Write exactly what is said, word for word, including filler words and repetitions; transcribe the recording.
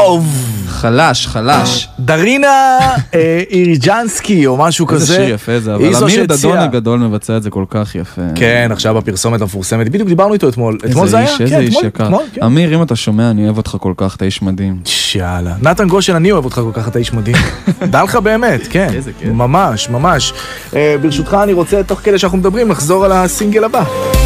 לוב. חלש, חלש. דרינה איריג'נסקי או משהו כזה. איזה שיר יפה זה, אבל אמיר דדון הגדול מבצע את זה כל כך יפה. כן, עכשיו בפרסומת המפורסמת, בדיוק דיברנו איתו אתמול. אתמול זה היה? איזה איש יקר. אמיר, אם אתה שומע, אני אוהב אותך כל כך, אתה איש מדהים. שאלה. נתן גושן, אני אוהב אותך כל כך, אתה איש מדהים. דע לך באמת, כן. ממש, ממש. ברשותך, אני רוצה, תוך כדי שאנחנו מדברים, לחזור על הסינגל הבא.